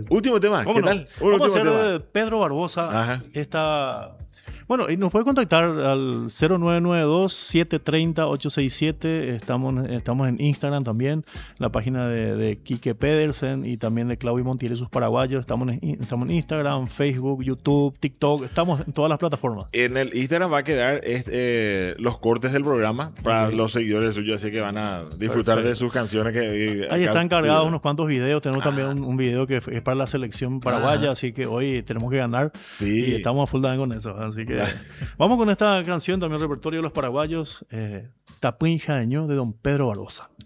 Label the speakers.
Speaker 1: Último tema,
Speaker 2: ¿Cómo
Speaker 1: ¿qué
Speaker 2: no?
Speaker 1: tal? Un
Speaker 2: Vamos a
Speaker 1: último
Speaker 2: hacer
Speaker 1: tema.
Speaker 2: de Pedro Barbosa.
Speaker 1: Ajá.
Speaker 2: Bueno, y nos puede contactar al 0992-730-867. Estamos en Instagram también, la página de Quique Pedersen y también de Claudio Montiel y sus paraguayos. Estamos en Instagram, Facebook, YouTube, TikTok. Estamos en todas las plataformas.
Speaker 1: En el Instagram va a quedar los cortes del programa para los seguidores suyos, así que van a disfrutar de sus canciones.
Speaker 2: Ahí están cargados unos cuantos videos. Tenemos también un video que es para la selección paraguaya, así que hoy tenemos que ganar.
Speaker 1: Sí.
Speaker 2: Y estamos a full también con eso. Así que vamos con esta canción, también repertorio de los paraguayos, Tapuín Jaeño, de don Pedro Barbosa.